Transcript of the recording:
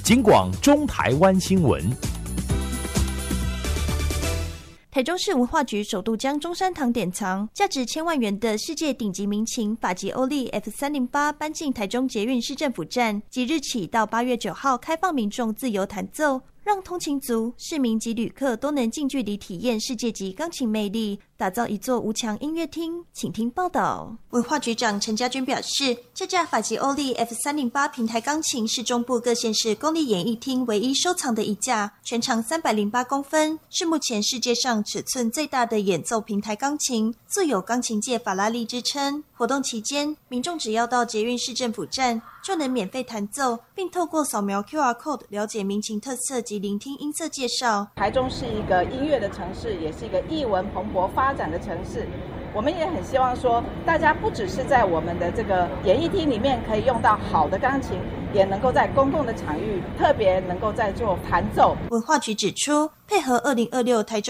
警广中台湾新闻。 台中市文化局首度将中山堂典藏价值1000万元的世界顶级民琴法吉欧利 F308 搬进台中捷运市政府站，即日起到8月9号开放民众自由弹奏，让通勤族、市民及旅客都能近距离体验世界级钢琴魅力，打造一座无墙音乐厅。请听报道。文化局长陈家军表示，这架法吉欧利 F308 平台钢琴是中部各县市公立演艺厅唯一收藏的一架，全长308公分，是目前世界上尺寸最大的演奏平台钢琴，素有钢琴界法拉利之称。活动期间，民众只要到捷运市政府站就能免费弹奏，并透过扫描 QR Code 了解民琴特色及聆听音色介绍。 台中是一个音乐的城市，也是一个艺文蓬勃发展的城市。我们也很希望说，大家不只是在我们的这个演艺厅里面可以用到好的钢琴，也能够在公共的场域特别能够在做弹奏。 文化局指出，配合2026台中